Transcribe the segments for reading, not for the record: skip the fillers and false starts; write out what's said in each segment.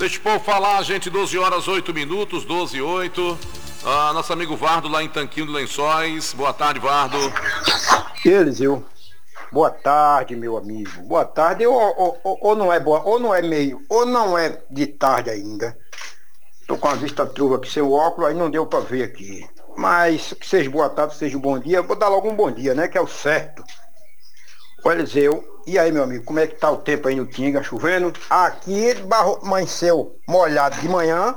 Deixa o povo falar, gente. 12 horas 8 minutos, 12 e 8. Nosso amigo Vardo lá em Tanquinho de Lençóis. Boa tarde, Vardo. Eliseu, boa tarde, meu amigo. Boa tarde, ou não é boa, ou não é meio, ou não é de tarde ainda. Tô com a vista truva aqui sem o óculos, aí não deu pra ver aqui. Mas que seja boa tarde, seja um bom dia. Vou dar logo um bom dia, né? Que é o certo. Ô Eliseu, e aí, meu amigo, como é que tá o tempo aí no Tinga? Chovendo? Aqui amanheceu molhado de manhã.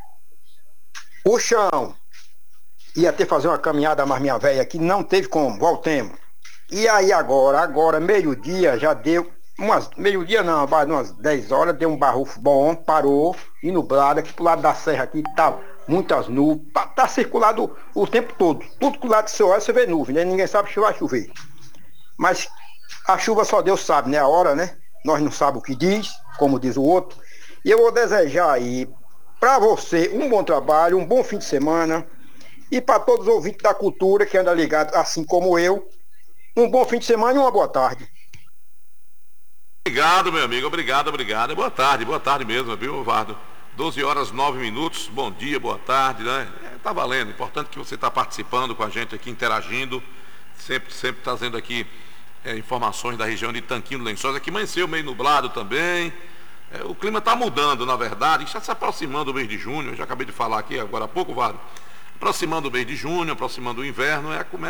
O chão ia ter que fazer uma caminhada, mas minha velha aqui não teve como, voltemos. E aí agora meio-dia já deu, meio-dia não, umas 10 horas, deu um barrufo bom, parou, e nublado, aqui pro lado da serra aqui tá muitas nuvens, tá circulado o tempo todo. Tudo que lado que você olha, você vê nuvem, né? Ninguém sabe se vai chover. Mas a chuva só Deus sabe, né? A hora, né? Nós não sabemos o que diz, como diz o outro. E eu vou desejar aí para você um bom trabalho, um bom fim de semana. E para todos os ouvintes da cultura que andam ligados, assim como eu, um bom fim de semana e uma boa tarde. Obrigado, meu amigo. Obrigado. Boa tarde mesmo, viu, Vardo? 12 horas 9 minutos. Bom dia, boa tarde, né? Tá valendo. Importante que você está participando com a gente aqui, interagindo. Sempre trazendo aqui informações da região de Tanquinho de Lençóis. Aqui amanheceu meio nublado também. O clima está mudando, na verdade. Está se aproximando do mês de junho. Eu já acabei de falar aqui agora há pouco, Vardo. Aproximando o mês de junho, aproximando o inverno,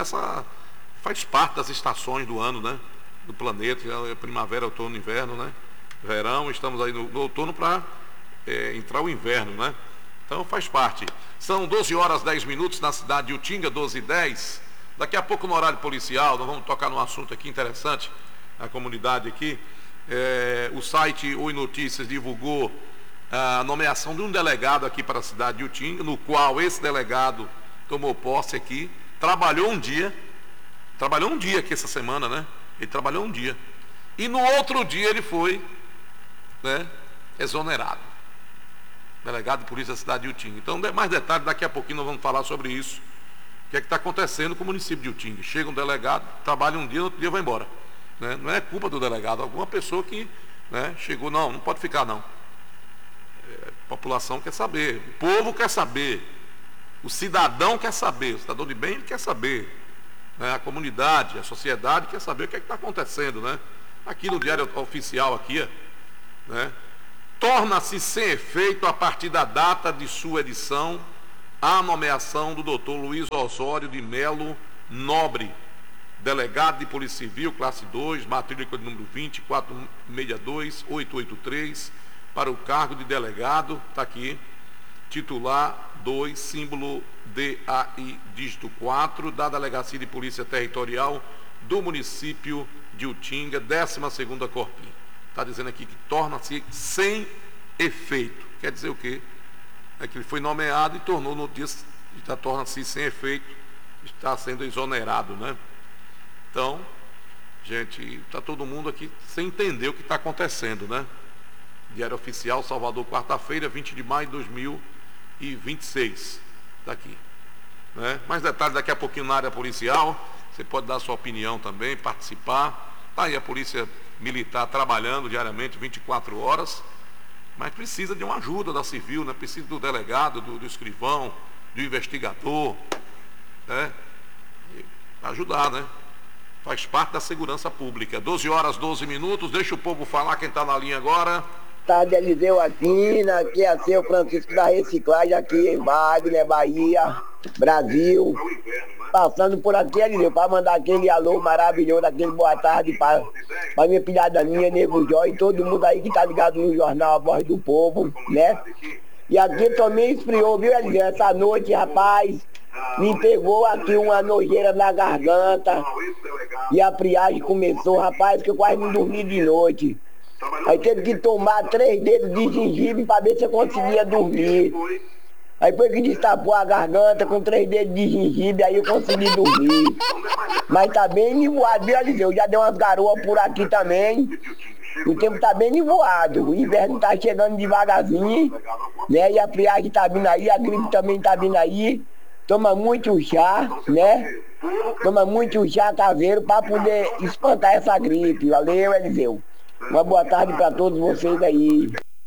faz parte das estações do ano, né? Do planeta, primavera, outono, inverno, né? Verão, estamos aí no outono para entrar o inverno, né? Então faz parte. São 12 horas 10 minutos na cidade de Utinga, 12 e 10. Daqui a pouco no horário policial, nós vamos tocar num assunto aqui interessante, a comunidade aqui. O site Oi Notícias divulgou a nomeação de um delegado aqui para a cidade de Utinga, no qual esse delegado tomou posse aqui, trabalhou um dia aqui essa semana, né? Ele trabalhou um dia. E no outro dia ele foi, né, exonerado. Delegado de polícia da cidade de Utinga. Então, mais detalhes, daqui a pouquinho nós vamos falar sobre isso. O que é que está acontecendo com o município de Utinga? Chega um delegado, trabalha um dia, no outro dia vai embora. Né? Não é culpa do delegado, alguma pessoa que, né, chegou, não pode ficar não. A população quer saber, o povo quer saber, o cidadão quer saber, o cidadão de bem ele quer saber, né? A comunidade, a sociedade quer saber o que é que está acontecendo, né? Aqui no Diário Oficial, aqui, né? Torna-se sem efeito a partir da data de sua edição a nomeação do doutor Luiz Osório de Melo Nobre, delegado de Polícia Civil, classe 2, matrícula de número 2462883, para o cargo de delegado, está aqui, titular 2, símbolo DAI, dígito 4, da Delegacia de Polícia Territorial do município de Utinga, 12ª Corpim. Está dizendo aqui que torna-se sem efeito. Quer dizer o quê? É que ele foi nomeado e tornou no dia, torna-se sem efeito, está sendo exonerado, né? Então, gente, está todo mundo aqui sem entender o que está acontecendo, né? Diário Oficial, Salvador, quarta-feira, 20 de maio de 2026. Está aqui. Né? Mais detalhes daqui a pouquinho na área policial. Você pode dar sua opinião também, participar. Está aí a Polícia Militar trabalhando diariamente, 24 horas. Mas precisa de uma ajuda da civil, né? Precisa do delegado, do escrivão, do investigador. Né? Ajudar, né? Faz parte da segurança pública. 12 horas, 12 minutos. Deixa o povo falar, quem está na linha agora. Tarde, Eliseu Aquina, aqui é seu Francisco da Reciclagem, aqui em Wagner, Bahia, Brasil. Passando por aqui, Eliseu, para mandar aquele alô maravilhoso, aquele boa tarde para minha pilhada minha, Nego Jó, e todo mundo aí que tá ligado no jornal A Voz do Povo, né? E aqui também esfriou, viu, Eliseu? Essa noite, rapaz, me pegou aqui uma nojeira na garganta e a friagem começou, rapaz, que eu quase não dormi de noite. Aí teve que tomar 3 dedos de gengibre para ver se eu conseguia dormir. Aí depois que destapou a garganta com 3 dedos de gengibre, aí eu consegui dormir. Mas tá bem nivoado, viu, Eliseu? Já deu umas garoas por aqui também. O tempo tá bem nivoado. O inverno tá chegando devagarzinho, né? E a friagem tá vindo aí, a gripe também tá vindo aí. Toma muito chá, né? Toma muito chá caseiro para poder espantar essa gripe. Valeu, Eliseu. Uma boa tarde para todos vocês aí.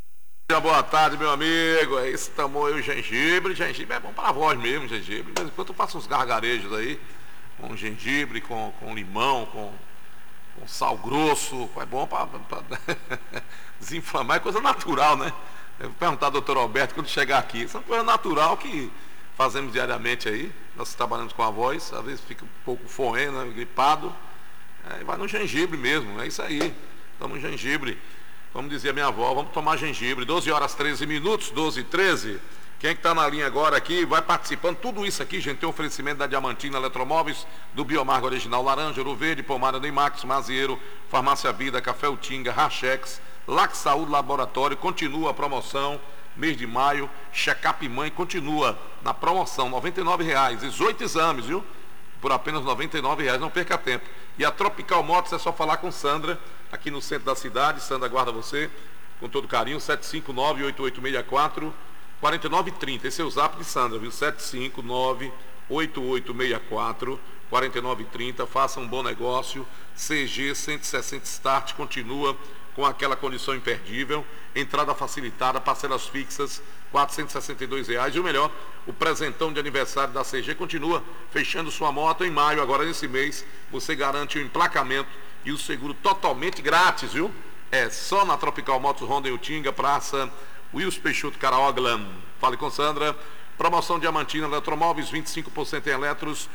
Boa tarde, meu amigo. É isso, tomou aí o gengibre. Gengibre é bom para a voz mesmo, gengibre. De vez em quando eu faço uns gargarejos aí, com gengibre, com limão, com sal grosso. É bom para desinflamar, é coisa natural, né? Eu vou perguntar ao doutor Alberto quando chegar aqui. Isso é uma coisa natural que fazemos diariamente aí. Nós trabalhamos com a voz, às vezes fica um pouco foendo, né? Gripado. Vai no gengibre mesmo, é isso aí. Toma um gengibre. Como dizia minha avó, vamos tomar gengibre. 12 horas 13 minutos, 12 e 13. Quem que está na linha agora aqui, vai participando. Tudo isso aqui, gente, tem um oferecimento da Diamantina Eletromóveis, do Biomargo Original Laranja, Ouro Verde, Pomada do Imax, Mazieiro, Farmácia Vida, Café Utinga, Rachex, Lac Saúde Laboratório. Continua a promoção, mês de maio. Check-up Mãe continua na promoção, R$ 99,00, 18 exames, viu? Por apenas R$ 99,00, não perca tempo. E a Tropical Motos é só falar com Sandra, aqui no centro da cidade. Sandra aguarda você com todo carinho. 759-8864-4930. Esse é o zap de Sandra, viu? 759-8864-4930. Faça um bom negócio. CG 160 Start continua com aquela condição imperdível. Entrada facilitada, parcelas fixas, R$ 462,00. E o melhor, o presentão de aniversário da CG continua fechando sua moto em maio. Agora, nesse mês, você garante o emplacamento e o seguro totalmente grátis, viu? É só na Tropical Motos Honda em Utinga, Praça Wilson Peixoto Caraoglan. Fale com Sandra. Promoção Diamantina Eletromóveis, 25% em eletros,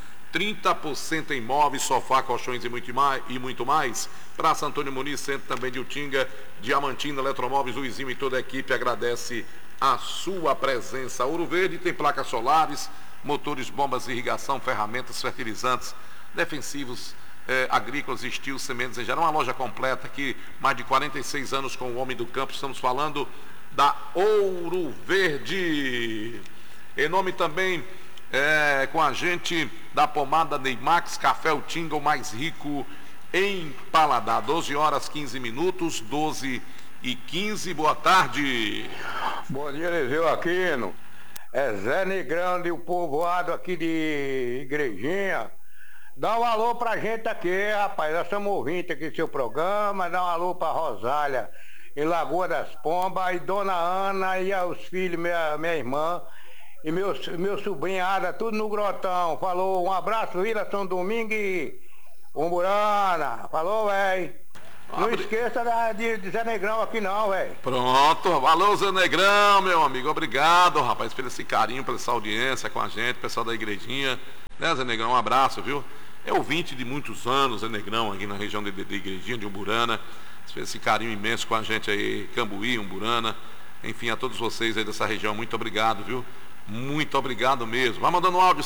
30% em móveis, sofá, colchões e muito mais. Praça Antônio Muniz, centro também de Utinga. Diamantina Eletromóveis, Luizinho e toda a equipe agradece a sua presença. Ouro Verde tem placas solares, motores, bombas de irrigação, ferramentas, fertilizantes, defensivos, agrícolas, estilos, sementes em geral. Uma loja completa aqui, mais de 46 anos com o homem do campo. Estamos falando da Ouro Verde. Em nome também com a gente da pomada Neymax, Café Utinga, o mais rico em paladar. 12 horas 15 minutos, 12 e 15. Boa tarde. Bom dia, Eliseu Aquino. É Zé Negrão, o povoado aqui de Igrejinha. Dá um alô pra gente aqui, rapaz. Nós estamos ouvindo aqui seu programa. Dá um alô pra Rosália, em Lagoa das Pombas, e Dona Ana e os filhos, minha irmã, e meu sobrinhada, tudo no Grotão. Falou, um abraço, Vila São Domingo e Umburana. Falou, velho. Não esqueça de Zé Negrão aqui não, velho. Pronto, valeu Zé Negrão, meu amigo. Obrigado, rapaz, pelo esse carinho, pela essa audiência com a gente, pessoal da Igrejinha. Né, Zé Negrão, um abraço, viu? É ouvinte de muitos anos, Zé Negrão, aqui na região de Igrejinha, de Umburana. Fez esse carinho imenso com a gente aí, Cambuí, Umburana. Enfim, a todos vocês aí dessa região, muito obrigado, viu? Muito obrigado mesmo. Vai mandando um áudio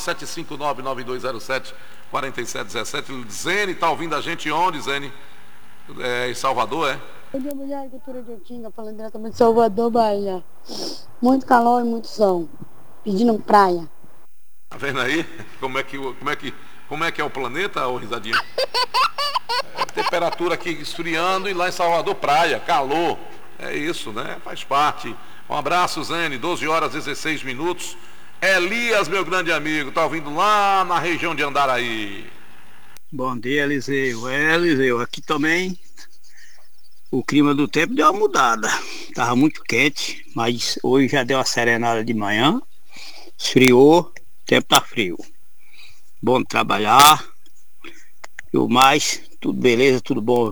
759-9207-4717. Zene, tá ouvindo a gente onde, Zene? Em Salvador, é? Bom dia, mulher, agricultura de Utinga, falando diretamente de Salvador, Bahia. Muito calor e muito sol. Pedindo praia. Tá vendo aí? Como é que é o planeta, ô risadinha? Temperatura aqui esfriando e lá em Salvador, praia, calor. É isso, né? Faz parte. Um abraço, Zene. 12 horas 16 minutos. Elias, meu grande amigo, tá ouvindo lá na região de Andaraí. Bom dia, Eliseu. Eliseu, aqui também o clima do tempo deu uma mudada. Tava muito quente, mas hoje já deu uma serenada de manhã. Esfriou, o tempo tá frio. Bom de trabalhar. E o mais, tudo beleza, tudo bom.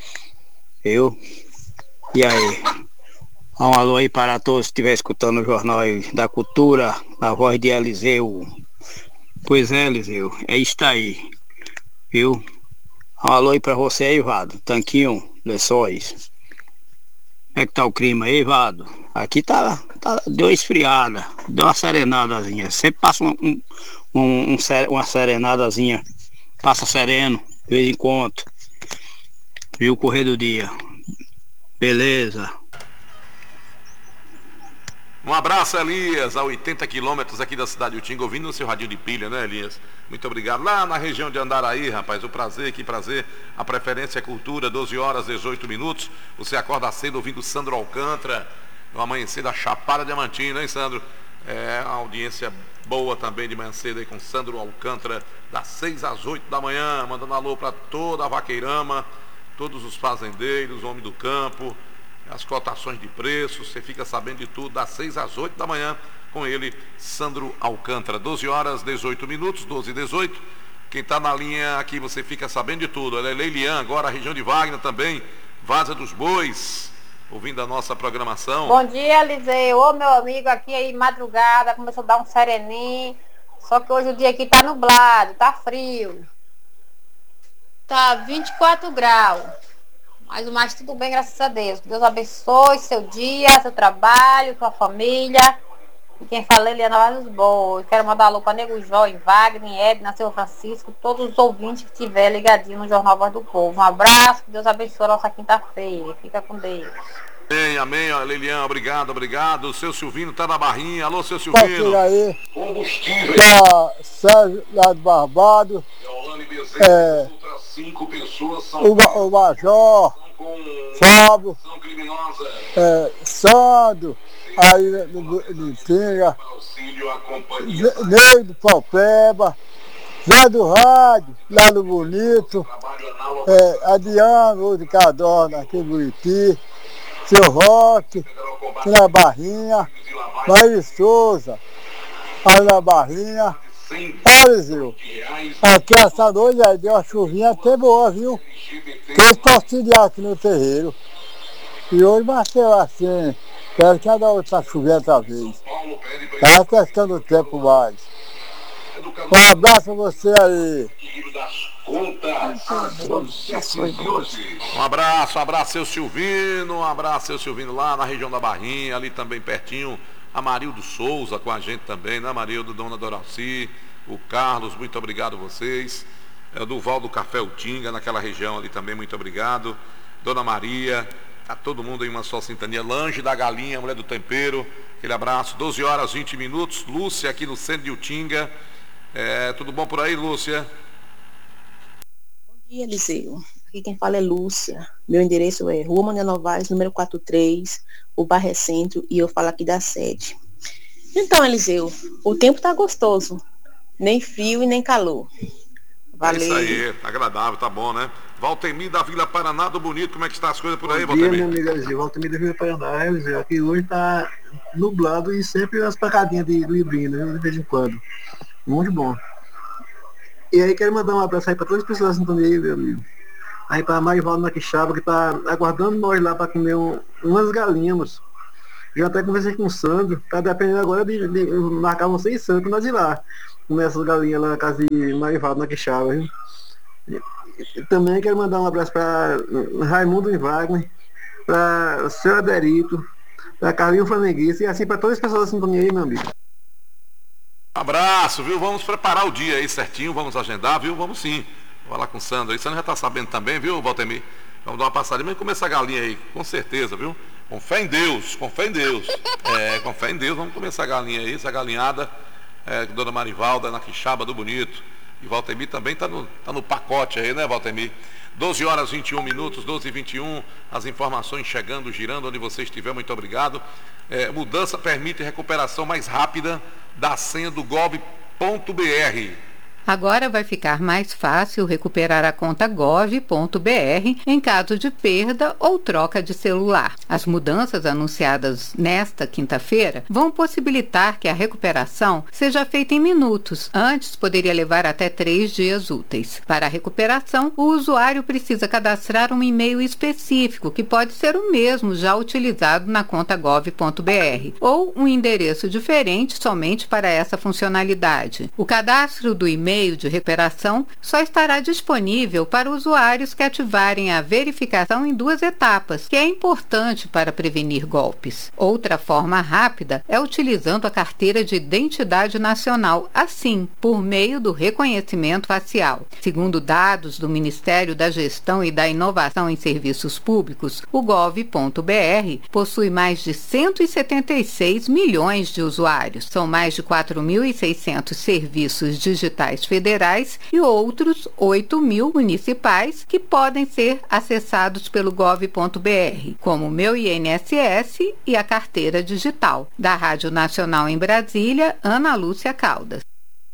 E aí? Um alô aí para todos que estiverem escutando o Jornal da Cultura, a voz de Eliseu. Pois é, Eliseu, é isso aí. Viu? Um alô aí pra você aí, Vado. Tanquinho, Lençóis. Como é que tá o clima aí, Vado? Aqui tá deu uma esfriada, deu uma serenadazinha. Sempre passa uma serenadazinha. Passa sereno, de vez em quando. Viu? Correr do dia. Beleza. Um abraço, Elias, a 80 quilômetros aqui da cidade de Utinga, ouvindo o seu radinho de pilha, né, Elias? Muito obrigado. Lá na região de Andaraí, rapaz, o prazer, que prazer. A preferência é cultura, 12 horas 18 minutos. Você acorda cedo ouvindo Sandro Alcântara, no amanhecer da Chapada Diamantina, hein, Sandro? É uma audiência boa também de manhã cedo aí com Sandro Alcântara, das 6 às 8 da manhã, mandando alô para toda a vaqueirama, todos os fazendeiros, homem do campo. as cotações de preços, você fica sabendo de tudo, das 6 às 8 da manhã, com ele, Sandro Alcântara. 12 horas, 18 minutos, 12 e 18. Quem está na linha aqui, você fica sabendo de tudo. Ela é Leilian, agora a região de Wagner também, Várzea dos Bois, ouvindo a nossa programação. Bom dia, Eliseu. Ô, meu amigo, aqui aí, madrugada, começou a dar um sereninho. Só que hoje o dia aqui tá nublado, tá frio. Tá 24 graus. Mas tudo bem, graças a Deus. Deus abençoe seu dia, seu trabalho, sua família. E quem fala é Eliana Vargas dos Bois. Quero mandar alô para Nego Jó, em Wagner, em Edna, seu Francisco, todos os ouvintes que estiver ligadinho no Jornal Voz do Povo. Um abraço, que Deus abençoe a nossa quinta-feira. Fica com Deus. Amém, amém, Lilian, obrigado. O seu Silvino tá na Barrinha. Alô, seu Silvino. Aí, combustível. Tá Sérgio lá do Barbado. O Major, Fábio, Sandro, aí de Tinga, Ney do Palpeba, Zé do Rádio, lá do Bonito, Adriano de Cadorna, aqui em Buriti, seu Roque, na Barrinha, Maria Souza, aí na Barrinha. Eliseu, aqui essa noite aí deu uma chuvinha até boa, viu? Fez pra auxiliar aqui no terreiro. E hoje bateu assim, espero que cada outra chover outra vez. Tá testando o tempo mais. Um abraço a você aí. Um abraço, seu Silvino, seu Silvino lá na região da Barrinha, ali também pertinho. A Marildo Souza com a gente também, né, Marildo, Dona Doraci, o Carlos, muito obrigado a vocês. O Duval do Café Utinga, naquela região ali também, muito obrigado. Dona Maria, tá todo mundo em uma só sintonia. Lange da Galinha, mulher do tempero, aquele abraço. 12 horas 20 minutos, Lúcia aqui no centro de Utinga. Tudo bom por aí, Lúcia? Bom dia, Eliseu. Aqui quem fala é Lúcia. Meu endereço é Rua Manuel Novaes, número 43, o bairro é Centro, e eu falo aqui da sede. Então, Eliseu, o tempo tá gostoso. Nem frio e nem calor. Valeu. É isso aí, agradável, tá bom, né? Valtemir da Vila Paraná do Bonito, como é que está as coisas por aí, Valtemir? Valtemir? Bom dia, meu amigo Eliseu. Valtemir da Vila Paraná, Eliseu. Aqui hoje tá nublado e sempre umas pancadinhas do Ibrino, de vez em quando. Muito bom. E aí quero mandar um abraço aí para todas as pessoas da sintonia aí, meu amigo. Aí para Marivaldo Maquixaba, que tá aguardando nós lá para comer umas galinhas, moço. Já até conversei com o Sandro, tá dependendo agora de marcar vocês e Sandro para nós ir lá. Comer essas galinhas lá na casa de Marivaldo Maquixaba, viu? E também quero mandar um abraço para Raimundo e Wagner, para o seu Aderito, para Carlinho Flamenguista e assim para todas as pessoas da sintonia aí, meu amigo. Abraço, viu? Vamos preparar o dia aí certinho, vamos agendar, viu? Vamos sim. Vou lá com o Sandro aí. Sandro já tá sabendo também, viu, Valtemir? Vamos dar uma passadinha, mas comer essa galinha aí, com certeza, viu? Com fé em Deus, com fé em Deus. Com fé em Deus, vamos comer essa galinha aí, essa galinhada, Dona Marivalda, na Quixaba do Bonito. E Valtemir também tá no pacote aí, né, Valtemir? 12 horas 21 minutos, 12 e 21, as informações chegando, girando, onde você estiver, muito obrigado. Mudança permite recuperação mais rápida da senha do gov.br. Agora vai ficar mais fácil recuperar a conta gov.br em caso de perda ou troca de celular. As mudanças anunciadas nesta quinta-feira vão possibilitar que a recuperação seja feita em minutos. Antes, poderia levar até 3 dias úteis. Para a recuperação, o usuário precisa cadastrar um e-mail específico, que pode ser o mesmo já utilizado na conta gov.br, ou um endereço diferente somente para essa funcionalidade. O cadastro do e-mail de recuperação só estará disponível para usuários que ativarem a verificação em 2 etapas, que é importante para prevenir golpes. Outra forma rápida é utilizando a carteira de identidade nacional, assim, por meio do reconhecimento facial. Segundo dados do Ministério da Gestão e da Inovação em Serviços Públicos, o gov.br possui mais de 176 milhões de usuários. São mais de 4.600 serviços digitais federais e outros 8.000 municipais que podem ser acessados pelo gov.br, como o Meu INSS e a carteira digital. Da Rádio Nacional em Brasília, Ana Lúcia Caldas.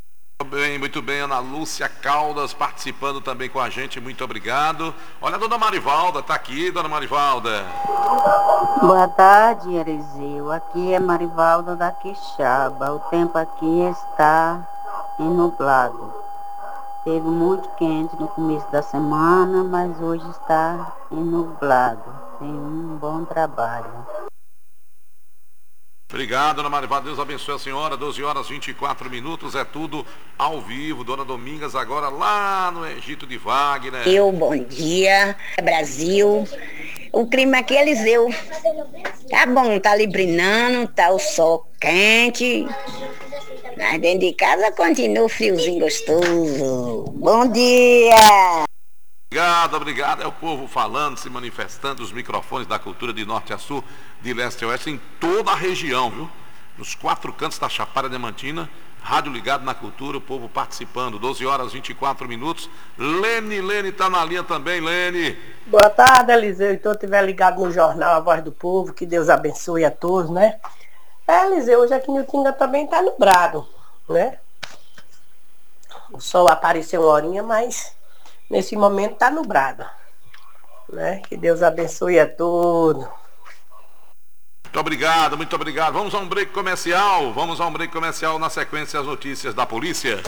muito bem. Ana Lúcia Caldas participando também com a gente, muito obrigado. Olha, a dona Marivalda está aqui, dona Marivalda. Boa tarde, Eliseu. Aqui é Marivalda da Quixaba. O tempo aqui está nublado. Teve muito quente no começo da semana, mas hoje está nublado. Tem um bom trabalho. Obrigado, dona Marivalda, Deus abençoe a senhora. 12 horas 24 minutos, é tudo ao vivo. Dona Domingas agora lá no Egito de Wagner. Bom dia, Brasil. O clima aqui, Eliseu, tá bom, tá librinando, tá o sol quente. Mas dentro de casa continua o friozinho gostoso. Bom dia! Obrigado. É o povo falando, se manifestando, os microfones da cultura de norte a sul, de leste a oeste, em toda a região, viu? Nos 4 cantos da Chapada Diamantina, rádio ligado na cultura, o povo participando. 12 horas 24 minutos. Lene está na linha também, Lene. Boa tarde, Eliseu. Então, estiver ligado no jornal A Voz do Povo, que Deus abençoe a todos, né? Eliseu, hoje aqui no Tinga também tá nublado, né? O sol apareceu uma horinha, mas nesse momento tá nublado, né? Que Deus abençoe a todos. Muito obrigado. Vamos a um break comercial. Na sequência, as notícias da polícia.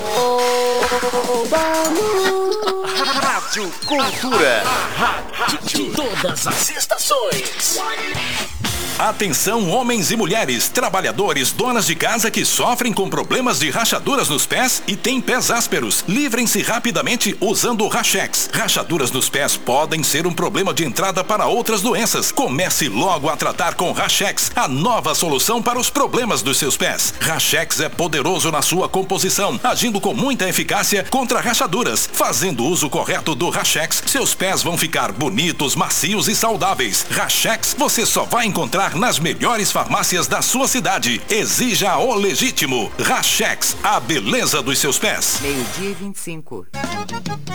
Rádio Cultura. De todas as estações. Atenção, homens e mulheres, trabalhadores, donas de casa que sofrem com problemas de rachaduras nos pés e têm pés ásperos. Livrem-se rapidamente usando o Rachex. Rachaduras nos pés podem ser um problema de entrada para outras doenças. Comece logo a tratar com Rachex, a nova solução para os problemas dos seus pés. Rachex é poderoso na sua composição, agindo com muita eficácia contra rachaduras. Fazendo uso correto do Rachex, seus pés vão ficar bonitos, macios e saudáveis. Rachex você só vai encontrar nas melhores farmácias da sua cidade. Exija o legítimo. Rachex, a beleza dos seus pés. 12:25.